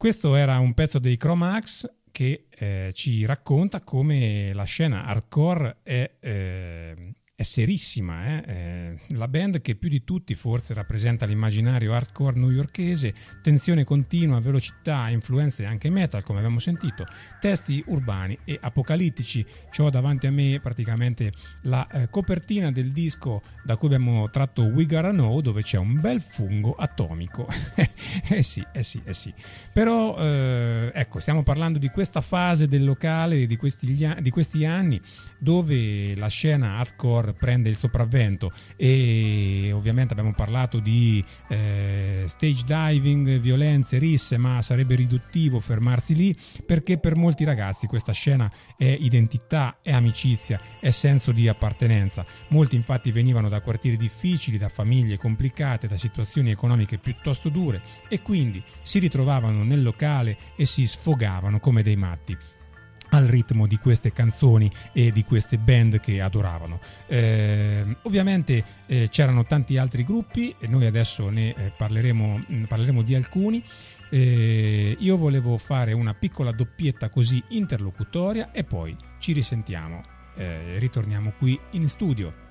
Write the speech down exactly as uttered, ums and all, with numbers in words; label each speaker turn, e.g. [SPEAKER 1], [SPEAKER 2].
[SPEAKER 1] Questo era un pezzo dei Cro-Max che eh, ci racconta come la scena hardcore è, eh, è serissima. Eh? Eh, la band che più di tutti forse rappresenta l'immaginario hardcore newyorkese, tensione continua, velocità, influenze anche metal come abbiamo sentito, testi urbani e apocalittici. C'ho davanti a me praticamente la eh, copertina del disco da cui abbiamo tratto We Gotta Know, dove c'è un bel fungo atomico. eh sì, eh sì, eh sì. Però eh, ecco, stiamo parlando di questa fase del locale, di questi, di questi anni dove la scena hardcore prende il sopravvento, e ovviamente abbiamo parlato di eh, stage diving, violenze, risse, ma sarebbe riduttivo fermarsi lì, perché per molti ragazzi questa scena è identità, è amicizia, è senso di appartenenza. Molti infatti venivano da quartieri difficili, da famiglie complicate, da situazioni economiche piuttosto dure, e quindi si ritrovavano nel locale e si sfogavano come dei matti al ritmo di queste canzoni e di queste band che adoravano. Eh, ovviamente eh, c'erano tanti altri gruppi e noi adesso ne eh, parleremo, parleremo di alcuni. Eh, io volevo fare una piccola doppietta così interlocutoria e poi ci risentiamo, eh, ritorniamo qui in studio.